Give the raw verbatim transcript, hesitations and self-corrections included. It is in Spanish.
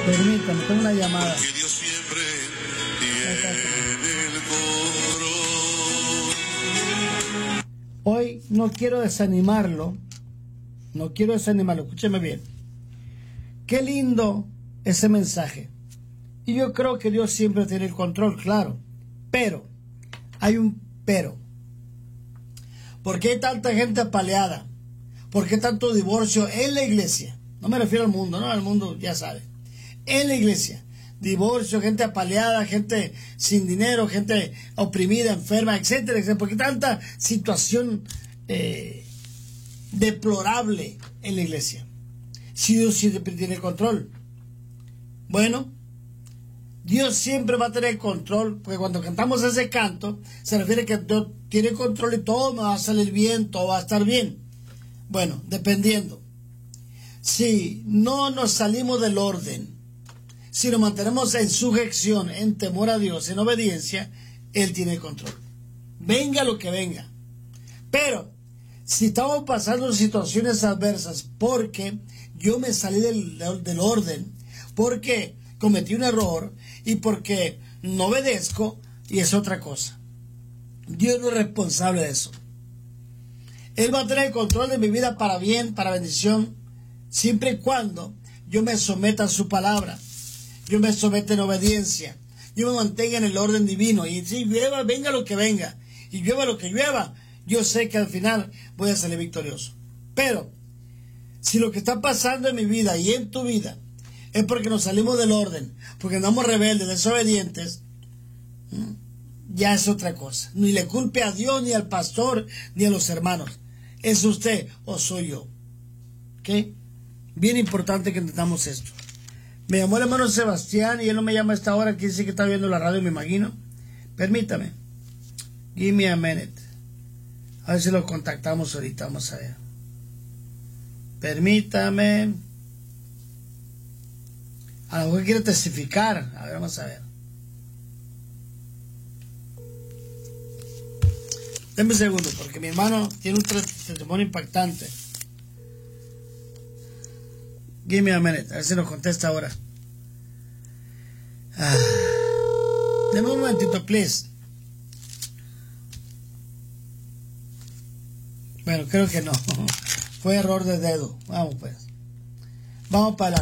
Permítame, tengo una llamada. Que Dios siempre tiene el control. Hoy no quiero desanimarlo, no quiero desanimarlo, escúcheme bien. Qué lindo ese mensaje. Y yo creo que Dios siempre tiene el control, claro. Pero, hay un pero. ¿Por qué hay tanta gente apaleada? ¿Por qué tanto divorcio en la iglesia? No me refiero al mundo, no, al mundo ya sabe. En la iglesia, divorcio, gente apaleada, gente sin dinero, gente oprimida, enferma, etcétera, etcétera. ¿Por qué tanta situación eh, deplorable en la iglesia? Si Dios siempre tiene control. Bueno, Dios siempre va a tener control, porque cuando cantamos ese canto, se refiere a que Dios tiene control y todo me va a salir bien, todo va a estar bien. Bueno, dependiendo. Si no nos salimos del orden, si nos mantenemos en sujeción, en temor a Dios, en obediencia, Él tiene control. Venga lo que venga. Pero, si estamos pasando situaciones adversas porque yo me salí del, del orden, porque cometí un error y porque no obedezco, y es otra cosa. Dios no es responsable de eso. Él va a tener el control de mi vida para bien, para bendición, siempre y cuando yo me someta a su palabra, yo me someta en obediencia, yo me mantenga en el orden divino, y si llueva, venga lo que venga, y llueva lo que llueva, yo sé que al final voy a salir victorioso. Pero, si lo que está pasando en mi vida y en tu vida es porque nos salimos del orden, porque andamos rebeldes, desobedientes, ya es otra cosa. Ni le culpe a Dios, ni al pastor, ni a los hermanos. ¿Es usted o soy yo? ¿Ok? Bien importante que entendamos esto. Me llamó el hermano Sebastián y él no me llama a esta hora, que dice que está viendo la radio, me imagino. Permítame. Give me a minute. A ver si lo contactamos ahorita, vamos a ver. Permítame. A lo mejor quiere testificar. A ver, vamos a ver. Denme un segundo, porque mi hermano tiene un testimonio impactante. Give me a minute, a ver si nos contesta ahora. Ah. Deme un momentito, please. Bueno, creo que no. Fue error de dedo. Vamos pues. Vamos para adelante.